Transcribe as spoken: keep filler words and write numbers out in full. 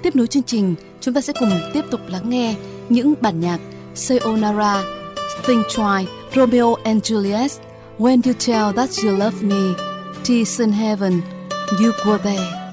Tiếp nối chương trình, chúng ta sẽ cùng tiếp tục lắng nghe những bản nhạc Sayonara, Think Twice, Romeo and Juliet, When You Tell That You Love Me, Tears in Heaven, You Were There.